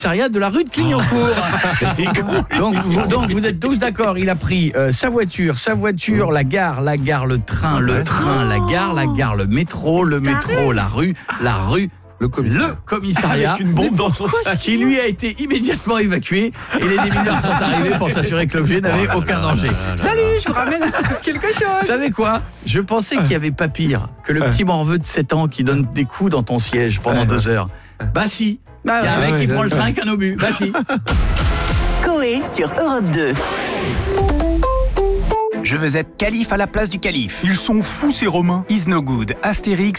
commissariat de la rue de Clignancourt. donc vous êtes tous d'accord, il a pris sa voiture, la gare, le train, la gare, le métro, la rue, le commissariat, avec une bombe dans son sac, qui lui a été immédiatement évacué et les démineurs sont arrivés pour s'assurer que l'objet n'avait aucun danger. Salut, je vous ramène quelque chose. Vous savez quoi ? Je pensais qu'il n'y avait pas pire que le petit morveux de 7 ans qui donne des coups dans ton siège pendant 2 heures. Bah si, il y a un mec qui prend le train avec un obus. Bah si. Coé sur Europe 2. Je veux être calife à la place du calife. Ils sont fous ces Romains. Is no good. Astérix